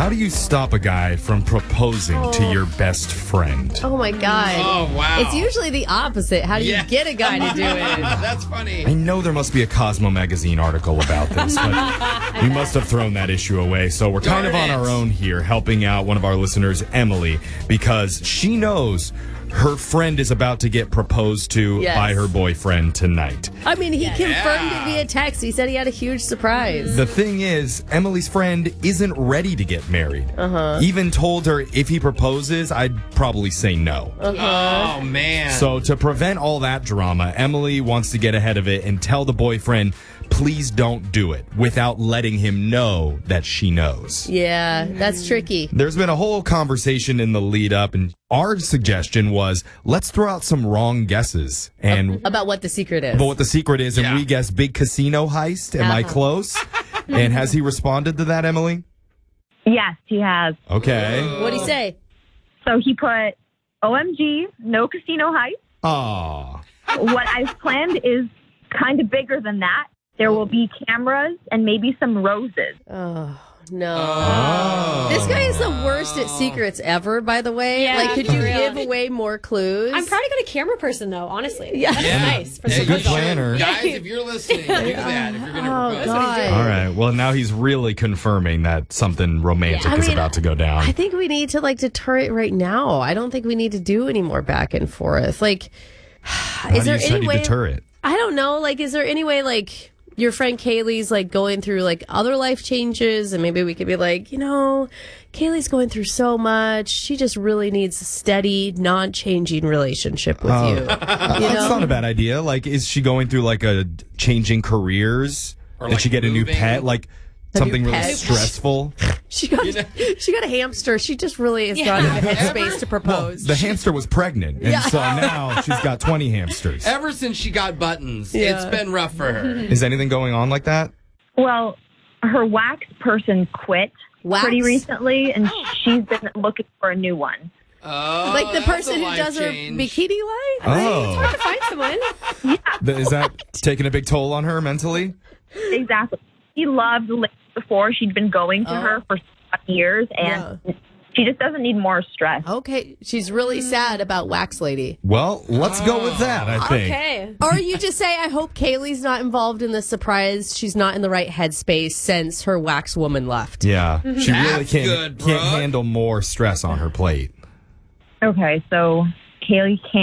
How do you stop a guy from proposing to your best friend? Oh, my God. Oh, wow. It's usually the opposite. How do you get a guy to do it? That's funny. I know there must be a Cosmo magazine article about this, but we must have thrown that issue away. So we're kind of on our own here, helping out one of our listeners, Emily, because she knows her friend is about to get proposed to by her boyfriend tonight. I mean, he confirmed it via text. He said he had a huge surprise. The thing is, Emily's friend isn't ready to get married. Even told her if he proposes, I'd probably say no. Oh, man. So to prevent all that drama, Emily wants to get ahead of it and tell the boyfriend, please don't do it, without letting him know that she knows. Yeah, that's tricky. There's been a whole conversation in the lead up, and our suggestion was, let's throw out some wrong guesses. And about what the secret is. But what the secret is, and we guess big casino heist. Am I close? And has he responded to that, Emily? Yes, he has. Okay. What'd he say? So he put, OMG, no casino heist. Aw. What I've planned is kind of bigger than that. There will be cameras and maybe some roses. Oh, no. This guy is the worst at secrets ever, by the way. Yeah, like, could you for real. give away more clues? I'm probably good at camera person, though, honestly. Yeah. That's nice. For He's a some good people. planner. Guys, if you're listening, do that if you're going to propose. God. All right. Well, now he's really confirming that something romantic is about to go down. I think we need to, deter it right now. I don't think we need to do any more back and forth. How do you say deter it? I don't know. Is there any way, your friend Kaylee's going through other life changes, and maybe we could be Kaylee's going through so much. She just really needs a steady, non-changing relationship with you. That's not a bad idea. Is she going through a changing careers? Or Did she get moving? a new pet? Something new really pet? stressful? She got a hamster. She just really is not in the headspace to propose. The hamster was pregnant, and so now she's got 20 hamsters. Ever since she got buttons, it's been rough for her. Is anything going on like that? Well, her wax person quit pretty recently, and she's been looking for a new one. Oh, the that's person a who life does her change. bikini line? Oh. Hard to find someone. Is that taking a big toll on her mentally? Exactly. She loved the lady before. She'd been going to her for years, and she just doesn't need more stress. Okay. She's really sad about Wax Lady. Well, let's go with that, I think. Okay. Or you just say, I hope Kaylee's not involved in this surprise. She's not in the right headspace since her wax woman left. Yeah. She really That's can't good, bro. handle more stress on her plate. Okay, so Kaylee can't